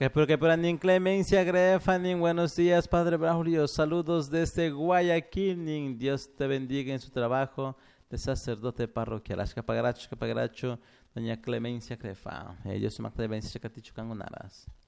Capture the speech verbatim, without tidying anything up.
Espero que puedan Clemencia Grefanin. Buenos días, Padre Braulio. Saludos desde Guayaquil. Nin. Dios te bendiga en su trabajo de sacerdote parroquial. Ashkapagaracho, Ashkapagaracho, Doña Clemencia Grefa. Yo soy Clemencia Chacaticho Cangunaras.